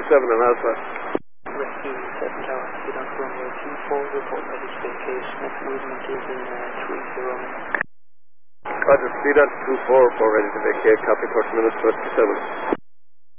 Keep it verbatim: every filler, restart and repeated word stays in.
seven on Alpha. Whiskey seven Tower, speed on runway two four, report ready to vacate. Next movement is in uh, three zero. Roger, speed on two four, four ready to vacate, copy, thirty minutes, twenty-seven.